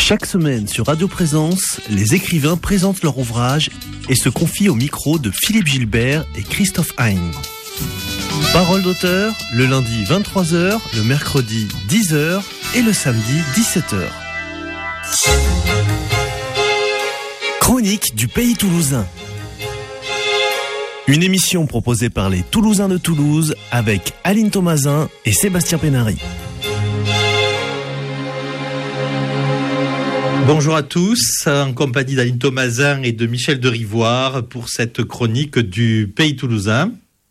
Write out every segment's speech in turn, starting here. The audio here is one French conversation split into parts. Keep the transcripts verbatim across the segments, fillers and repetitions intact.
Chaque semaine sur Radio Présence, les écrivains présentent leur ouvrage et se confient au micro de Philippe Gilbert et Christophe Hein. Parole d'auteur, le lundi vingt-trois heures, le mercredi dix heures et le samedi dix-sept heures. Chronique du Pays Toulousain. Une émission proposée par les Toulousains de Toulouse avec Aline Thomasin et Sébastien Pénary. Bonjour à tous, en compagnie d'Aline Thomasin et de Michel de Rivoire pour cette chronique du Pays Toulousain.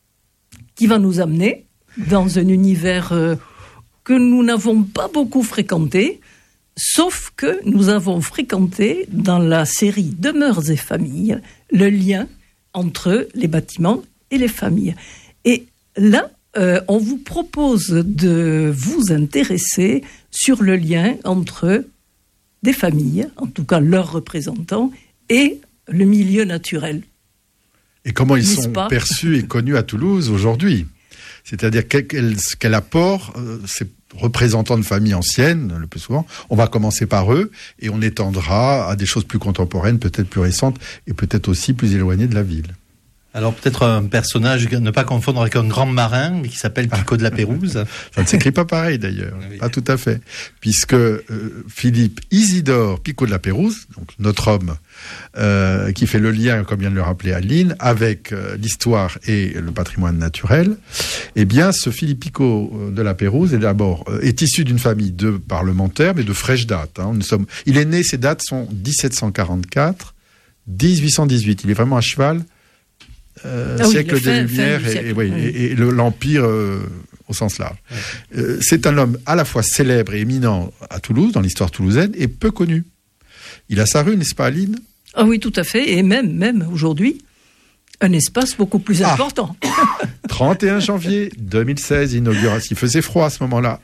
Qui va nous amener dans un univers euh, que nous n'avons pas beaucoup fréquenté, sauf que nous avons fréquenté dans la série Demeures et familles le lien entre les bâtiments et les familles. Et là, euh, on vous propose de vous intéresser sur le lien entre des familles, en tout cas leurs représentants, et le milieu naturel. Et comment ils N'est-ce sont pas perçus et connus à Toulouse aujourd'hui. C'est-à-dire quel, quel, quel apport euh, ces représentants de familles anciennes, le plus souvent, on va commencer par eux et on étendra à des choses plus contemporaines, peut-être plus récentes et peut-être aussi plus éloignées de la ville. Alors peut-être un personnage, ne pas confondre avec un grand marin, mais qui s'appelle Pico de la Pérouse. Ça ne s'écrit pas pareil d'ailleurs, oui. Pas tout à fait. Puisque euh, Philippe Isidore Pico de la Pérouse, donc notre homme, euh, qui fait le lien, comme vient de le rappeler Aline, avec euh, l'histoire et le patrimoine naturel, eh bien ce Philippe Pico de la Pérouse est d'abord euh, est issu d'une famille de parlementaires, mais de fraîche date. Hein. Nous sommes, il est né, ses dates sont dix-sept cent quarante-quatre, dix-huit cent dix-huit. Il est vraiment à cheval. Euh, ah oui, siècle des Lumières et, et, oui, oui. et, et le, l'Empire euh, au sens large. Oui. Euh, c'est un homme à la fois célèbre et éminent à Toulouse, dans l'histoire toulousaine, et peu connu. Il a sa rue, n'est-ce pas, Aline ? Ah oui, tout à fait. Et même, même aujourd'hui, un espace beaucoup plus ah. important. trente et un janvier deux mille seize, inauguration. Il faisait froid à ce moment-là.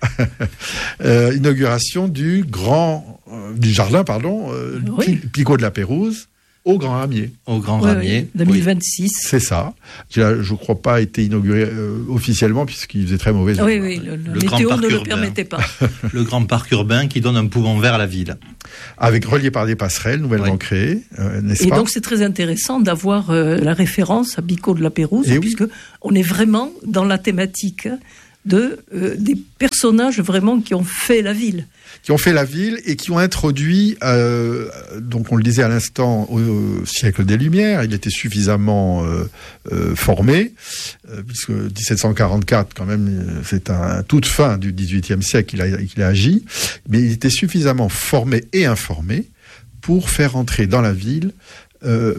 euh, inauguration du grand, euh, du jardin, pardon, euh, oui. Pico de la Pérouse. Au Grand Ramier. Au Grand oui, Ramier. Oui, deux mille vingt-six. Oui. C'est ça. Qui a, je ne crois pas, été inauguré euh, officiellement puisqu'il faisait très mauvais. Oui, oui, le, le, le météo ne le permettait pas. Le grand parc urbain qui donne un poumon vert à la ville. Avec relié par des passerelles nouvellement oui. créées, euh, n'est-ce Et pas ? donc c'est très intéressant d'avoir euh, la référence à Pico de la Pérouse, et puisque oui. on est vraiment dans la thématique de euh, des personnages vraiment qui ont fait la ville. Qui ont fait la ville et qui ont introduit, euh, donc on le disait à l'instant, au, au siècle des Lumières, il était suffisamment euh, euh, formé, euh, puisque dix-sept cent quarante-quatre, quand même, c'est un toute fin du dix-huitième siècle qu'il a, qu'il a agi, mais il était suffisamment formé et informé pour faire entrer dans la ville euh,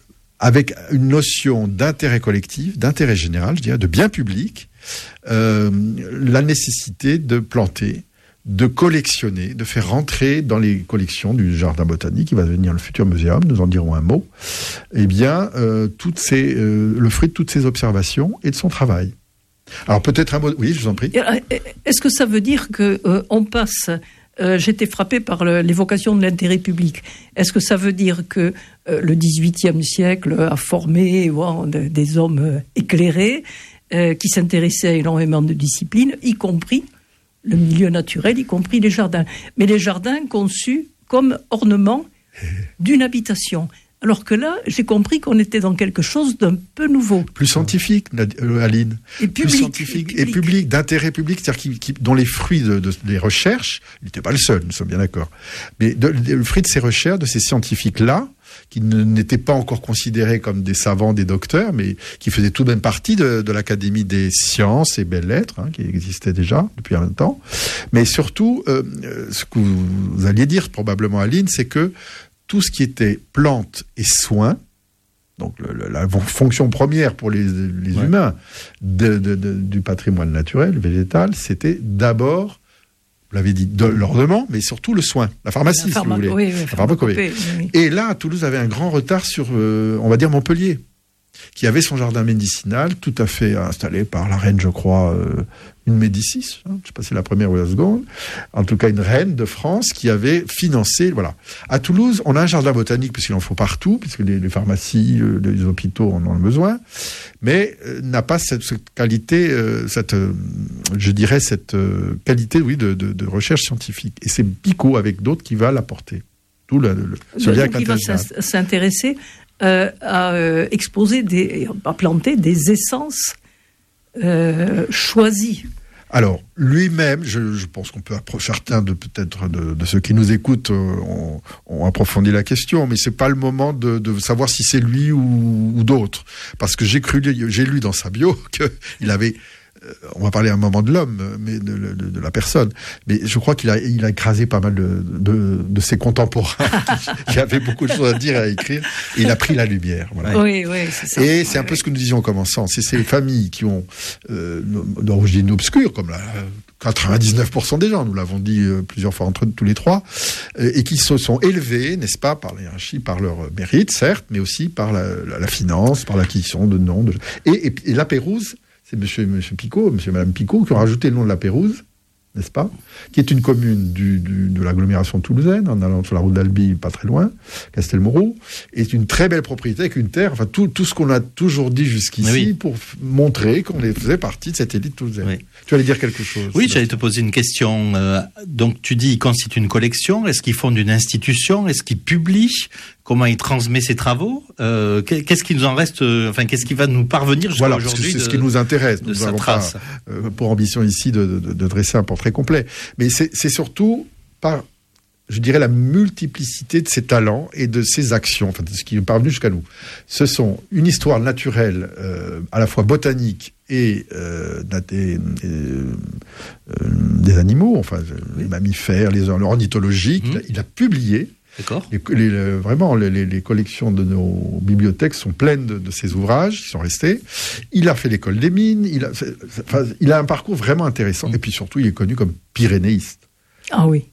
avec une notion d'intérêt collectif, d'intérêt général, je dirais, de bien public, euh, la nécessité de planter, de collectionner, de faire rentrer dans les collections du jardin botanique, qui va devenir le futur muséum, nous en dirons un mot, eh bien, euh, toutes ces, euh, le fruit de toutes ces observations et de son travail. Alors peut-être un mot... Oui, je vous en prie. Est-ce que ça veut dire qu'on euh, passe... Euh, j'étais frappé par le, l'évocation de l'intérêt public. Est-ce que ça veut dire que euh, le dix-huitième siècle a formé wow, de, des hommes euh, éclairés euh, qui s'intéressaient à énormément de disciplines, y compris le milieu naturel, y compris les jardins. Mais les jardins conçus comme ornement d'une habitation. Alors que là, j'ai compris qu'on était dans quelque chose d'un peu nouveau. Plus scientifique, Aline. Et public. Plus scientifique et public, et public d'intérêt public, c'est-à-dire qui, qui, dont les fruits de, de, des recherches, il n'était pas le seul, nous sommes bien d'accord, mais de, de, le fruit de ces recherches, de ces scientifiques-là, qui ne, n'étaient pas encore considérés comme des savants, des docteurs, mais qui faisaient tout de même partie de, de l'Académie des sciences et belles-lettres, hein, qui existait déjà depuis un temps. Mais surtout, euh, ce que vous, vous alliez dire probablement, Aline, c'est que tout ce qui était plantes et soins, donc le, la fonction première pour les, les ouais. humains de, de, de, du patrimoine naturel, végétal, c'était d'abord, vous l'avez dit, de l'ornement, mais surtout le soin, la pharmacie, la pharma- si vous voulez. Oui, oui, la pharmacopée. Oui, oui. Et là, Toulouse avait un grand retard sur, euh, on va dire, Montpellier. qui avait son jardin médicinal tout à fait installé par la reine, je crois, euh, une Médicis, hein, je ne sais pas si c'est la première ou la seconde, en tout cas une reine de France qui avait financé, voilà. À Toulouse, on a un jardin botanique, puisqu'il en faut partout, puisque les, les pharmacies, les hôpitaux en ont besoin, mais euh, n'a pas cette, cette qualité, euh, cette, euh, je dirais, cette euh, qualité, oui, de, de, de recherche scientifique. Et c'est Picot, avec d'autres, qui va l'apporter. Tout le, le, ce lien qui va s'intéresser euh, à euh, exposer, des, à planter des essences Euh, choisi. Alors, lui-même, je, je pense qu'on peut approcher, certains de peut-être de, de ceux qui nous écoutent euh, ont, ont approfondi la question, mais c'est pas le moment de, de savoir si c'est lui ou, ou d'autres, parce que j'ai cru, j'ai lu dans sa bio qu'il avait, euh, on va parler à un moment de l'homme, mais de, de, de la personne, mais je crois qu'il a, il a écrasé pas mal de, de, de ses contemporains qui, qui avaient beaucoup de choses à dire et à écrire, et il a pris la lumière. Voilà. Oui, oui, c'est ça. Et c'est un oui, peu ce que nous disions en commençant, c'est ces familles qui ont euh, d'origine obscure, comme la quatre-vingt-dix-neuf pour cent des gens, nous l'avons dit euh, plusieurs fois entre tous les trois, euh, et qui se sont élevés, n'est-ce pas, par la hiérarchie, par leur mérite, certes, mais aussi par la, la, la finance, par l'acquisition de noms. De... Et, et, et la Pérouse, c'est monsieur, monsieur Picot, monsieur et madame Picot qui ont rajouté le nom de la Pérouse, n'est-ce pas, qui est une commune du, du, de l'agglomération toulousaine, en allant sur la route d'Albi, pas très loin, Castelmoreau, est une très belle propriété avec une terre, enfin tout, tout ce qu'on a toujours dit jusqu'ici, oui, pour f- montrer qu'on faisait partie de cette élite toulousaine. Oui. Tu allais dire quelque chose? Oui, j'allais te poser une question. Euh, donc tu dis, il constitue une collection, est-ce qu'il fonde une institution, est-ce qu'il publie? Comment il transmet ses travaux, euh, qu'est-ce qui nous en reste, euh, enfin qu'est-ce qui va nous parvenir jusqu'à voilà, aujourd'hui? C'est de, ce qui nous intéresse. De nous sa avons trace. Pas euh, pour ambition ici de, de, de dresser un portrait complet, mais c'est, c'est surtout par, je dirais, la multiplicité de ses talents et de ses actions, enfin de ce qui est parvenu jusqu'à nous. Ce sont une histoire naturelle, euh, à la fois botanique et euh, des, euh, des animaux, enfin les mammifères, les ornithologiques. Mmh. Il, a, il a publié. D'accord. Les, les, vraiment, les, les collections de nos bibliothèques sont pleines de, de ces ouvrages qui sont restés. Il a fait l'école des mines. Il a, enfin, il a un parcours vraiment intéressant. Mmh. Et puis surtout, il est connu comme pyrénéiste. Ah oui.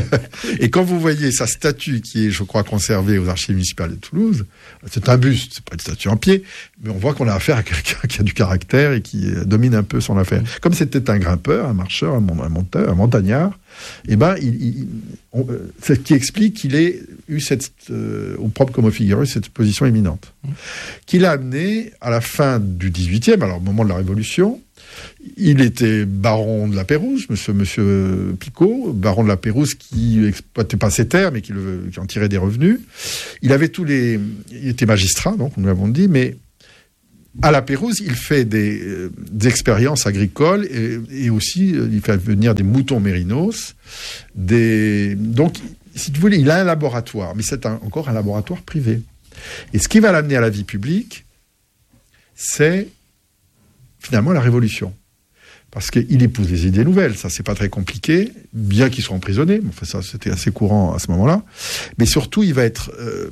Et quand vous voyez sa statue qui est, je crois, conservée aux archives municipales de Toulouse, c'est un buste, c'est pas une statue en pied, mais on voit qu'on a affaire à quelqu'un qui a du caractère et qui domine un peu son affaire. Comme c'était un grimpeur, un marcheur, un monteur, un montagnard, et eh ben, il, il, on, c'est ce qui explique qu'il ait eu cette, euh, au propre comme au figuré, cette position éminente, mmh. qu'il a amené à la fin du dix-huitième, alors au moment de la Révolution. Il était baron de la Pérouse, monsieur, monsieur Picot, baron de la Pérouse qui exploitait pas ses terres, mais qui, le, qui en tirait des revenus. Il avait tous les, il était magistrat, donc nous l'avons dit, mais à la Pérouse, il fait des, euh, des expériences agricoles et, et aussi euh, il fait venir des moutons mérinos. Des, donc, si tu voulais, il a un laboratoire, mais c'est un, encore un laboratoire privé. Et ce qui va l'amener à la vie publique, c'est finalement la Révolution. Parce qu'il épouse les idées nouvelles, ça c'est pas très compliqué, bien qu'il soit emprisonné, enfin ça c'était assez courant à ce moment-là, mais surtout il va être euh,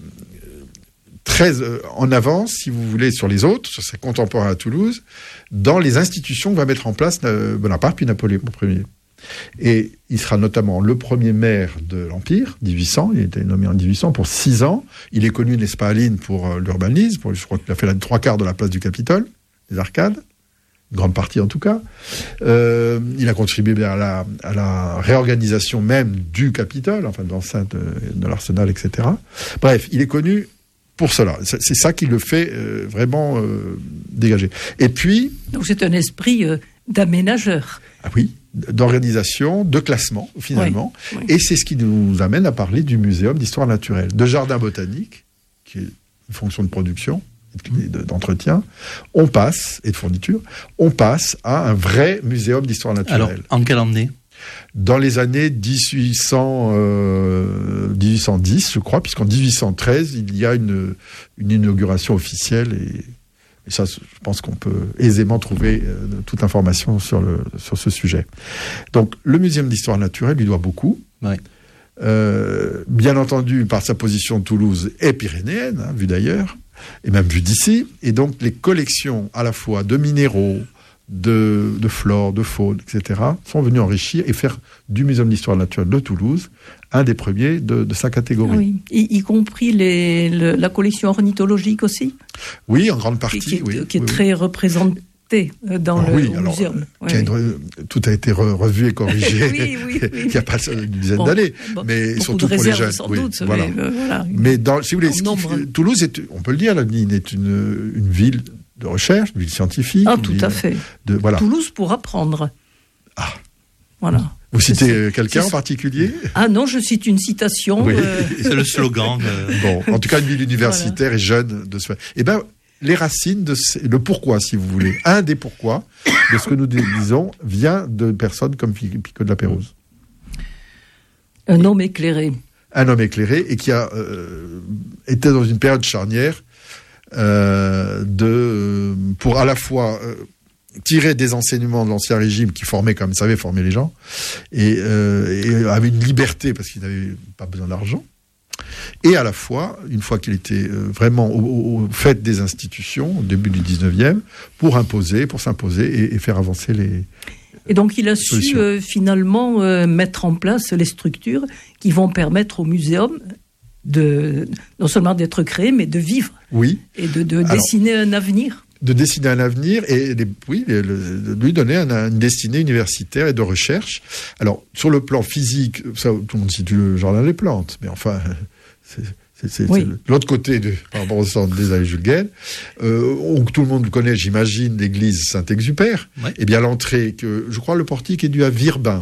très euh, en avance, si vous voulez, sur les autres, sur ses contemporains à Toulouse, dans les institutions que va mettre en place euh, Bonaparte puis Napoléon Ier. Et il sera notamment le premier maire de l'Empire, dix-huit cents, il a été nommé en dix-huit cents pour six ans, il est connu, n'est-ce pas, Aline, pour euh, l'urbanisme, pour, je crois qu'il a fait la trois quarts de la place du Capitole, des arcades, une grande partie en tout cas. Euh, il a contribué à la, à la réorganisation même du Capitole, enfin de l'enceinte de, de l'Arsenal, et cetera. Bref, il est connu pour cela. C'est, c'est ça qui le fait euh, vraiment euh, dégager. Et puis... Donc c'est un esprit euh, d'aménageur. Ah oui, d'organisation, de classement finalement. Oui, oui. Et c'est ce qui nous amène à parler du Muséum d'histoire naturelle, de jardin botanique, qui est une fonction de production, d'entretien, on passe, et de fourniture, on passe à un vrai muséum d'histoire naturelle. Alors, en quelle année ? Dans les années dix-huit cents, euh, dix-huit cent dix, je crois, puisqu'en dix-huit cent treize, il y a une, une inauguration officielle, et, et ça, je pense qu'on peut aisément trouver euh, toute information sur, le, sur ce sujet. Donc, le muséum d'histoire naturelle lui doit beaucoup. Oui. Euh, bien entendu, par sa position de Toulouse est pyrénéenne, hein, vue d'ailleurs, et même vue d'ici. Et donc, les collections à la fois de minéraux, de, de flore, de faune, et cetera, sont venus enrichir et faire du Muséum d'histoire naturelle de Toulouse un des premiers de, de sa catégorie. Oui, y, y compris les, le, la collection ornithologique aussi. Oui, en grande partie. Qui, qui, oui, qui est oui, très oui. représentée dans oh, le oui, alors, muséum. Oui, oui. Tout a été re, revu et corrigé oui, oui, oui, il n'y a pas une dizaine bon, d'années, bon, mais surtout pour les jeunes. Sans oui, doute, voilà. Mais, euh, voilà, mais dans, si vous voulez, nombre... Toulouse, est, on peut le dire, Lanine est une, une ville de recherche, une ville scientifique. Ah, tout à fait. De, voilà. Toulouse pour apprendre. Ah. Voilà. Vous citez quelqu'un en particulier ? Ah non, je cite une citation. Oui, euh... c'est le slogan. De... Bon, en tout cas, une ville universitaire voilà. et jeune de ce fait. Eh bien, les racines, de ce, le pourquoi, si vous voulez, un des pourquoi de ce que nous disons vient de personnes comme Picaud de la Pérouse. Un homme éclairé. Un homme éclairé et qui a euh, été dans une période charnière euh, de, pour à la fois euh, tirer des enseignements de l'Ancien Régime qui formait, comme savait former les gens, et, euh, et avait une liberté parce qu'il n'avait pas besoin d'argent. Et à la fois, une fois qu'il était vraiment au, au fait des institutions, au début du dix-neuvième, pour imposer, pour s'imposer et, et faire avancer les... Et donc il a su euh, finalement euh, mettre en place les structures qui vont permettre au muséum de non seulement d'être créé, mais de vivre. Oui. Et de, de Alors, dessiner un avenir. De dessiner un avenir et les, oui, le, de lui donner un, une destinée universitaire et de recherche. Alors, sur le plan physique, ça, tout le monde situe le jardin des plantes, mais enfin, c'est, c'est, c'est, oui. c'est l'autre côté de, par rapport au centre des Allées Jules Guesne. Euh, on, tout le monde connaît, j'imagine, l'église Saint-Exupère. Ouais. Et bien l'entrée, que je crois le portique est dû à Virbin.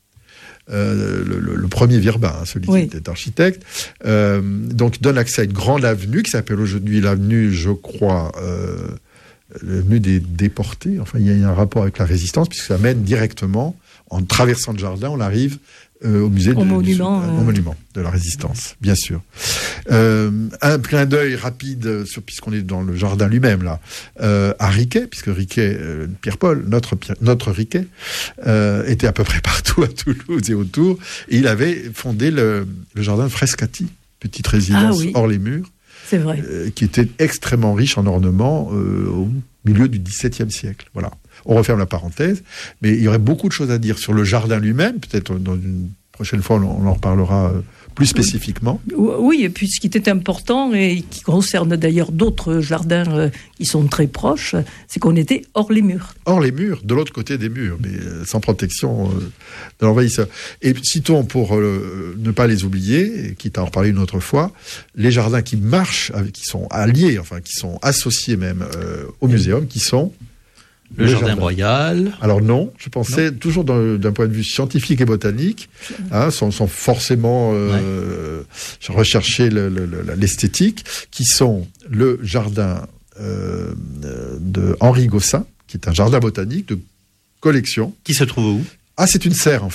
Euh, le, le, le premier Virbin, hein, celui oui. qui était architecte, euh, donc donne accès à une grande avenue qui s'appelle aujourd'hui l'avenue, je crois, euh, l'avenue des déportés. Enfin, il y a un rapport avec la résistance puisque ça mène directement, en traversant le jardin, on arrive euh, au musée au de, monument, du, euh... au monument de la résistance, bien sûr. Euh, un clin d'œil rapide, sur, puisqu'on est dans le jardin lui-même là, euh, à Riquet, puisque Riquet, euh, Pierre-Paul, notre notre Riquet, euh, était à peu près partout à Toulouse et autour, et il avait fondé le, le jardin Frescati, petite résidence ah, oui. hors les murs. C'est vrai. Euh, qui était extrêmement riche en ornements euh, au milieu du dix-septième siècle. Voilà. On referme la parenthèse, mais il y aurait beaucoup de choses à dire sur le jardin lui-même. Peut-être dans une prochaine fois, on en reparlera plus spécifiquement. Oui, et puis ce qui était important, et qui concerne d'ailleurs d'autres jardins euh, qui sont très proches, c'est qu'on était hors les murs. Hors les murs, de l'autre côté des murs, mais euh, sans protection euh, de l'envahisseur. Et citons, pour euh, ne pas les oublier, quitte à en reparler une autre fois, les jardins qui marchent, avec, qui sont alliés, enfin qui sont associés même euh, au muséum, qui sont... Le, le jardin, jardin royal. Alors non, je pensais non. toujours dans, d'un point de vue scientifique et botanique, hein, sans, sans forcément euh, ouais. rechercher le, le, le, l'esthétique, qui sont le jardin euh, de Henri Gossin, qui est un jardin botanique de collection. Qui se trouve où ? Ah, c'est une serre en fait.